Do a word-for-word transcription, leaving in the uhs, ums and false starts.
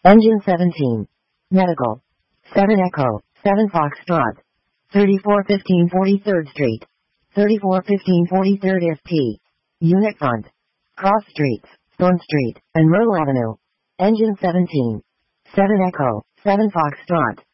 Engine seventeen. Medical. seven Echo, seven Foxtrot. thirty-four fifteen forty-third Street. thirty-four fifteen forty-third S P. Unit front. Cross Streets, Thorn Street, and Myrtle Avenue. Engine seventeen. seven Echo, seven Foxtrot.